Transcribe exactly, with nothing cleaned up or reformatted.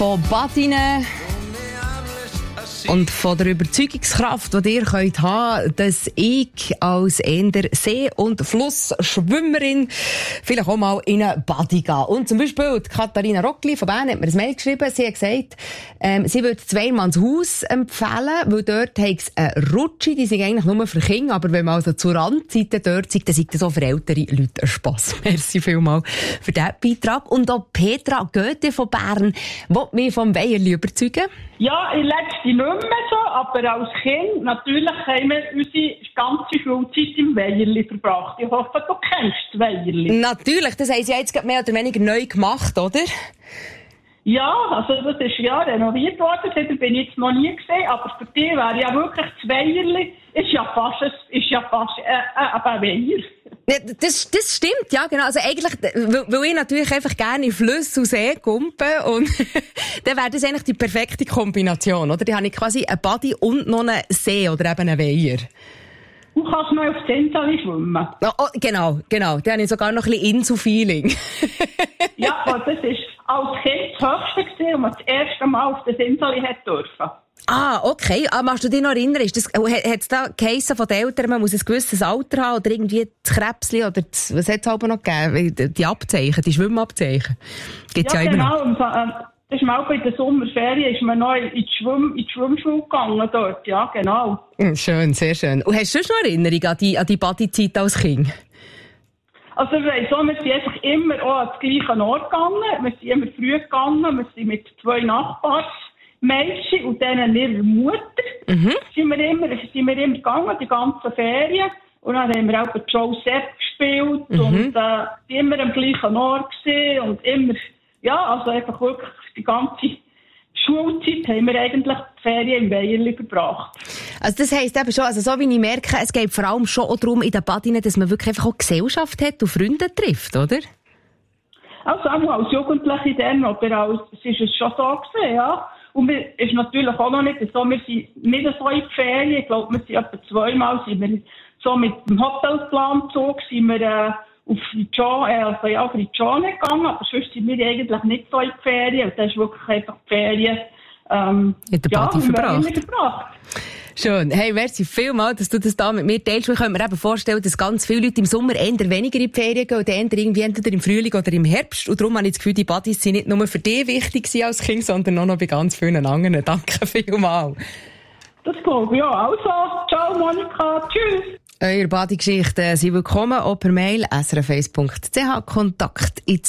Von Badinen und von der Überzeugungskraft, die ihr könnt haben, dass ich als eher See- und Flussschwimmerin vielleicht auch mal in eine Badi gehe. Und zum Beispiel die Katharina Rockli von Bern hat mir ein Mail geschrieben. Sie hat gesagt, ähm, sie würde zweimal das Haus empfehlen, weil dort hat es eine Rutsche, die sind eigentlich nur für Kinder, aber wenn man also zur Randseite dort sind, dann sind das auch für ältere Leute ein Spass. Merci vielmals für diesen Beitrag. Und auch Petra Goethe von Bern will mich vom Weierli überzeugen. Ja, ich letzte nicht mehr so, aber als Kind natürlich haben wir unsere ganze Schulzeit im Weierli verbracht. Ich hoffe, du kennst das Weierli. Natürlich, das haben sie jetzt mehr oder weniger neu gemacht, oder? Ja, also das ist ja renoviert worden, das bin ich jetzt noch nie gesehen, aber für dich wäre ja wirklich das Weierli, ist ja fast, ist ja fast äh, äh, ein Weiher. Ja, das, das stimmt, ja, genau. Also eigentlich, weil, weil ich natürlich einfach gerne in Flüsse und See kumpe und dann wäre das eigentlich die perfekte Kombination, oder? Dann habe ich quasi einen Badi und noch einen See oder eben einen Weiher. Du kannst noch auf Zentali schwimmen. Oh, oh, genau, genau. Dann habe ich sogar noch ein bisschen Insu-Feeling. Ja, aber das ist als Kind das Höchste gewesen, und man das erste Mal auf den Zentali hat dürfen. Ah, okay. Ah, magst du dich noch erinnern? Ist das, hat es da geheissen von den Eltern, man muss ein gewisses Alter haben oder irgendwie das Krebsli oder das, was hat es aber noch gegeben? Die Abzeichen, die Schwimmabzeichen. Gibt's ja, ja genau. Immer noch. Und, äh, das ist mal bei der Sommerferien ist man noch in die, Schwimm, in die Schwimmschule gegangen dort. Ja, genau. Schön, sehr schön. Und hast du schon Erinnerung an die, an die Badi-Zeit als Kind? Also ich weiss auch, wir sind einfach immer auch an den gleichen Ort gegangen. Wir sind immer früh gegangen. Wir sind mit zwei Nachbarsmädchen und denen ihrer Mutter mhm. sind, wir immer, sind wir immer gegangen, die ganzen Ferien. Und dann haben wir auch bei Joe Sepp gespielt mhm. und äh, immer am gleichen Ort gesehen und immer, ja, also einfach wirklich die ganze Schulzeit haben wir eigentlich die Ferien im Weierli verbracht. Also das heisst eben schon, also so wie ich merke, es geht vor allem schon auch darum in den Badinen, dass man wirklich einfach auch Gesellschaft hat und Freunde trifft, oder? Also auch als Jugendliche dann, oder als, es ist es schon so gewesen, ja. Und wir ist natürlich auch noch nicht so, wir sind nicht so in die Ferien, ich glaube, wir sind etwa zweimal, sind wir so mit dem Hotelplanzug, sind wir äh, auf die John, äh, also ja, auf die John gegangen, aber sonst sind wir eigentlich nicht so in die Ferien, und das ist wirklich einfach die Ferien, ähm, in der Badi ja, verbracht. verbracht. Schön. Hey, merci vielmals, dass du das da mit mir teilst. Ich kann mir eben vorstellen, dass ganz viele Leute im Sommer eher weniger in die Ferien gehen und eher irgendwie entweder im Frühling oder im Herbst. Und darum habe ich das Gefühl, die Badis sind nicht nur für dich wichtig als Kind, sondern auch noch bei ganz vielen anderen. Danke vielmals. Das glaube ich, ja. Also, ciao Monika, tschüss. Eure Badi-Geschichten sind willkommen, auch per Mail s r f eins punkt c h. Kontakt ins